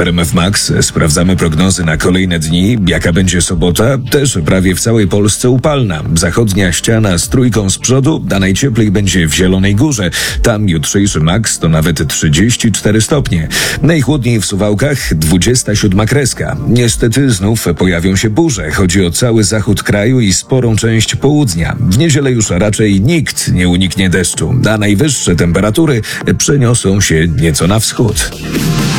RMF Max sprawdzamy prognozy na kolejne dni. Jaka będzie sobota? Też prawie w całej Polsce upalna. Zachodnia ściana z trójką z przodu, a najcieplej będzie w Zielonej Górze. Tam jutrzejszy maks to nawet 34 stopnie. Najchłodniej w Suwałkach 27 kreska. Niestety znów pojawią się burze. Chodzi o cały zachód kraju i sporą część południa. W niedzielę już raczej nikt nie uniknie deszczu, a najwyższe temperatury przeniosą się nieco na wschód.